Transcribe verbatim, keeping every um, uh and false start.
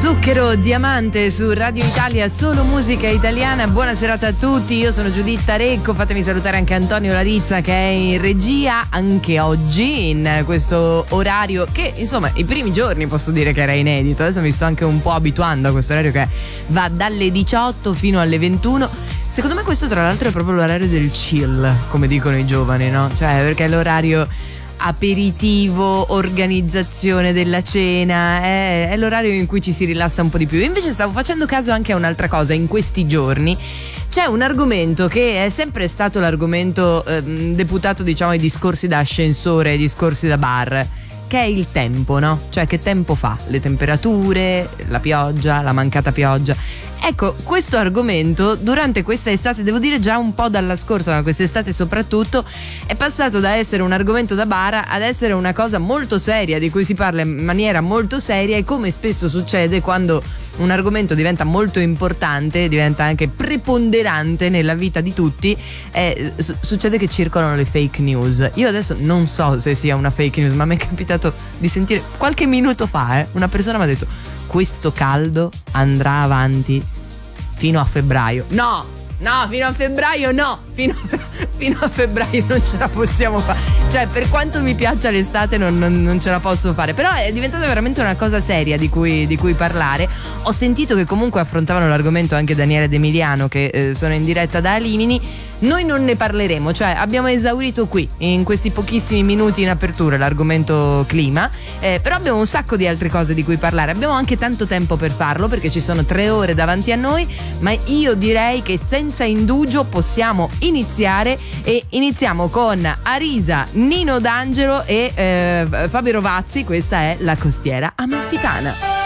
Zucchero Diamante su Radio Italia, solo musica italiana. Buona serata a tutti, io sono Giuditta Recco, fatemi salutare anche Antonio Larizza che è in regia anche oggi in questo orario che insomma i primi giorni posso dire che era inedito, adesso mi sto anche un po' abituando a questo orario che va dalle diciotto fino alle ventuno. Secondo me questo tra l'altro è proprio l'orario del chill, come dicono i giovani, no? Cioè perché è l'orario aperitivo, organizzazione della cena, è, è l'orario in cui ci si rilassa un po' di più. Invece stavo facendo caso anche a un'altra cosa in questi giorni. C'è un argomento che è sempre stato l'argomento eh, deputato diciamo ai discorsi da ascensore, ai discorsi da bar, che è il tempo, no? Cioè che tempo fa, le temperature, la pioggia, la mancata pioggia. Ecco, questo argomento durante questa estate, devo dire già un po' dalla scorsa, ma quest'estate soprattutto, è passato da essere un argomento da bara ad essere una cosa molto seria, di cui si parla in maniera molto seria, e come spesso succede quando un argomento diventa molto importante, diventa anche preponderante nella vita di tutti, eh, su- succede che circolano le fake news. Io adesso non so se sia una fake news, ma mi è capitato di sentire qualche minuto fa, eh, una persona mi ha detto: questo caldo andrà avanti fino a febbraio. No, no, fino a febbraio no, fino a, fino a febbraio non ce la possiamo fare. Cioè, per quanto mi piaccia l'estate non, non, non ce la posso fare. Però è diventata veramente una cosa seria di cui, di cui parlare. Ho sentito che comunque affrontavano l'argomento anche Daniele Ed Emiliano, che eh, sono in diretta da Alimini. Noi non ne parleremo, cioè abbiamo esaurito qui in questi pochissimi minuti in apertura l'argomento clima, eh, però abbiamo un sacco di altre cose di cui parlare, abbiamo anche tanto tempo per farlo perché ci sono tre ore davanti a noi, ma io direi che senza indugio possiamo iniziare, e iniziamo con Arisa, Nino D'Angelo e eh, Fabio Rovazzi. Questa è La Costiera Amalfitana.